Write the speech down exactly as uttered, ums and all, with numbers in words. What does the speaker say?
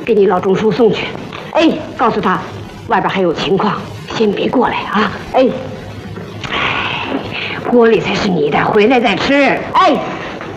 给你老钟叔送去。哎，告诉他，外边还有情况，先别过来啊。哎，锅里才是你的，回来再吃。哎。